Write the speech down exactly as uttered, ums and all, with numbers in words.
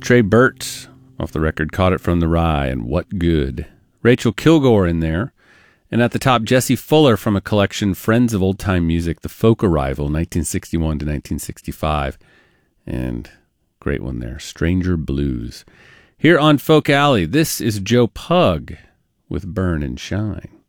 Trey Burt off the record Caught It From the Rye and What Good. Rachel Kilgore in there. And at the top, Jesse Fuller from a collection, Friends of Old Time Music, The Folk Arrival, nineteen sixty-one to nineteen sixty-five. And great one there, Stranger Blues. Here on Folk Alley, this is Joe Pug with Burn and Shine.